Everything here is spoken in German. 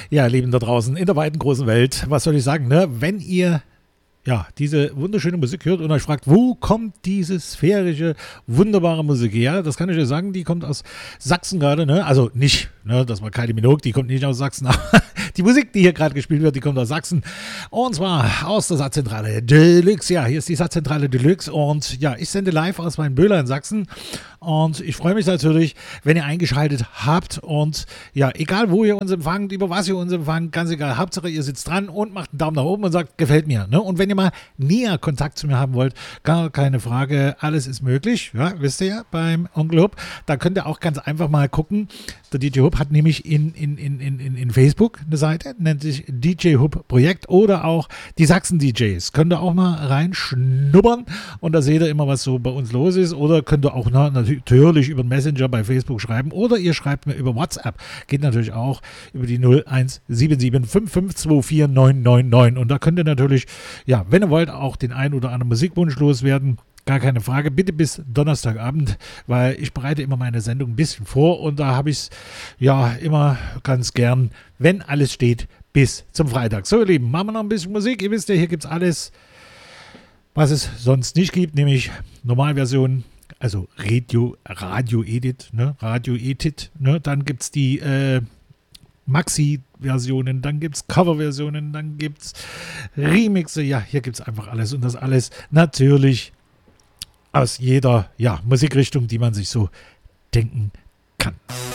Ja, Lieben da draußen in der weiten großen Welt, was soll ich sagen, ne? Wenn ihr diese wunderschöne Musik hört und euch fragt, wo kommt diese sphärische, wunderbare Musik her? Das kann ich euch sagen, die kommt aus Sachsen gerade, ne? Also nicht, ne, das war Kylie Minogue, die kommt nicht aus Sachsen, aber die Musik, die hier gerade gespielt wird, die kommt aus Sachsen. Und zwar aus der Satzzentrale Deluxe. Ja, hier ist die Satzzentrale Deluxe und ja, ich sende live aus Weinböhler in Sachsen. Und ich freue mich natürlich, wenn ihr eingeschaltet habt und ja, egal wo ihr uns empfangt, über was ihr uns empfangt, ganz egal, Hauptsache ihr sitzt dran und macht einen Daumen nach oben und sagt, gefällt mir. Ne? Und wenn ihr mal näher Kontakt zu mir haben wollt, gar keine Frage, alles ist möglich, ja, wisst ihr ja, beim Onkel Hub. Da könnt ihr auch ganz einfach mal gucken. Der DJ Hub hat nämlich in Facebook eine Seite, nennt sich DJ Hub Projekt oder auch die Sachsen DJs. Könnt ihr auch mal reinschnuppern und da seht ihr immer, was so bei uns los ist. Oder könnt ihr auch natürlich über den Messenger bei Facebook schreiben oder ihr schreibt mir über WhatsApp. Geht natürlich auch über die 0177 5524 999 und da könnt ihr natürlich, ja, wenn ihr wollt, auch den einen oder anderen Musikwunsch loswerden. Gar keine Frage, bitte bis Donnerstagabend, weil ich bereite immer meine Sendung ein bisschen vor und da habe ich es ja immer ganz gern, wenn alles steht, bis zum Freitag. So, ihr Lieben, machen wir noch ein bisschen Musik. Ihr wisst ja, hier gibt es alles, was es sonst nicht gibt, nämlich Normalversion, also Radio-Edit, ne? Radio-Edit, ne? Dann gibt es die Maxi-Versionen, dann gibt es Cover-Versionen, dann gibt es Remixe, ja, hier gibt es einfach alles und das alles natürlich aus jeder Musikrichtung, die man sich so denken kann.